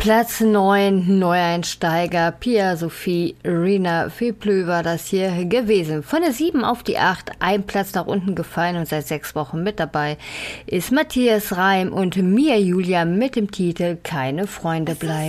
Platz 9, Neueinsteiger, Pia Sophie Rina Feplö war das hier gewesen. Von der 7 auf die 8, ein Platz nach unten gefallen und seit 6 Wochen mit dabei ist Matthias Reim und Mia Julia mit dem Titel Keine Freunde bleiben.